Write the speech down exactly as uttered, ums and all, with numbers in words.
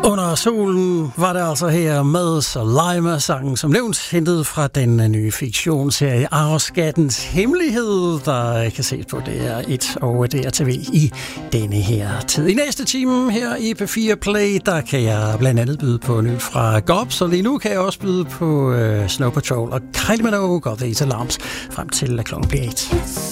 Under solen var det altså her med Soleima-sangen, som nævnt, hentet fra den nye fiktionsserie Arveskattens Hemmelighed, der kan ses på D R et og D R T V i denne her tid. I næste time her i P fire Play, der kan jeg blandt andet byde på nyt fra Gops, og lige nu kan jeg også byde på uh, Snow Patrol og Kylie Minogue og These Alarms frem til klokken otte.